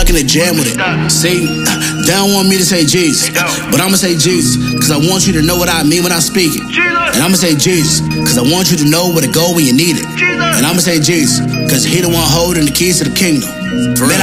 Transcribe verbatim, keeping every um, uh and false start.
stuck in the jam with it. See, they don't want me to say Jesus, but I'ma say Jesus, cause I want you to know what I mean when I speak it. And I'ma say Jesus, cause I want you to know where to go when you need it. And I'ma say Jesus, cause he the one holding the keys to the kingdom. Man,